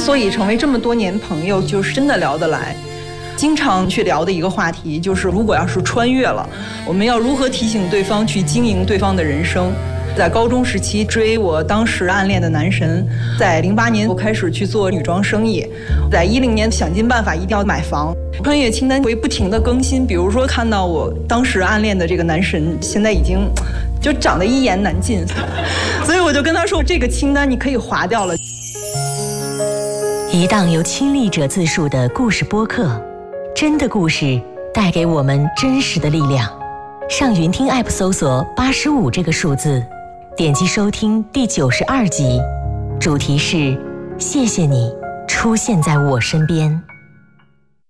所以成为这么多年朋友，就是真的聊得来。经常去聊的一个话题就是，如果要是穿越了，我们要如何提醒对方去经营对方的人生。在高中时期追我当时暗恋的男神，在08年我开始去做女装生意，在10年想尽办法一定要买房。穿越清单会不停的更新，比如说看到我当时暗恋的这个男神现在已经就长得一言难尽，所以我就跟他说，这个清单你可以划掉了。 一档由亲历者自述的故事播客，真的故事带给我们真实的力量。上云听 App 搜索85这个数字，点击收听第92集，主题是谢谢你出现在我身边。